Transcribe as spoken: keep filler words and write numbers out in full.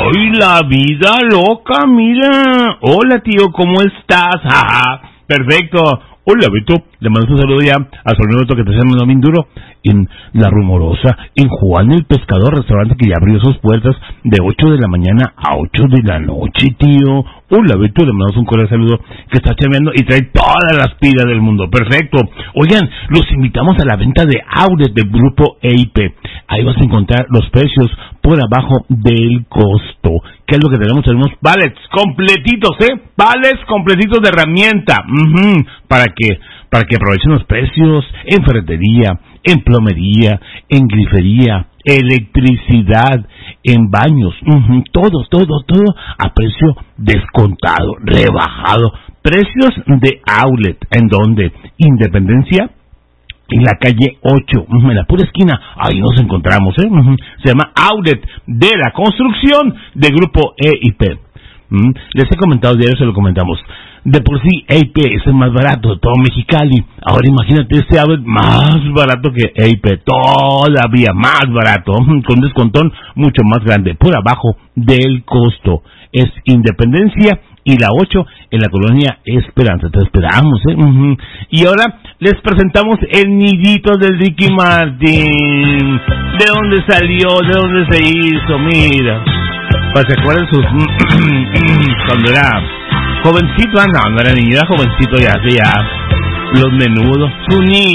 ¡Ay, la vida loca, mira! Hola, tío, ¿cómo estás? ¡Ja! Perfecto. Hola, Beto. Le mando un saludo ya a su amigo Beto, que te está haciendo bien duro en La Rumorosa, en Juan el Pescador, restaurante que ya abrió sus puertas de ocho de la mañana a ocho de la noche, tío. Hola, Beto, le mandamos un cordial saludo, que está chameando y trae todas las pilas del mundo. Perfecto. Oigan, los invitamos a la venta de Outlet del grupo E I P. Ahí vas a encontrar los precios por abajo del costo. ¿Qué es lo que tenemos? Tenemos pallets completitos, ¿eh? Pallets completitos de herramienta. Uh-huh. ¿Para qué? Para que aprovechen los precios en ferretería, en plomería, en grifería, electricidad, en baños, uh-huh. todo, todo, todo a precio descontado, rebajado. Precios de Outlet, ¿en dónde? Independencia, en la calle ocho, en la pura esquina, ahí nos encontramos, ¿eh? Uh-huh. Se llama Outlet de la Construcción de Grupo E I P. ¿Mm? Les he comentado diario, se lo comentamos. De por sí, E I P es el más barato de todo Mexicali. Ahora imagínate este outlet más barato que E I P, todavía más barato, con descontón mucho más grande, por abajo del costo. Es Independencia y la ocho en la colonia Esperanza. Te esperamos, ¿eh? Uh-huh. Y ahora les presentamos el nidito del Ricky Martin. ¿De dónde salió? ¿De dónde se hizo? Mira, para que se acuerden sus... cuando era jovencito, ah, no, no era niño, era jovencito ya, ya. Los menudos, su niño.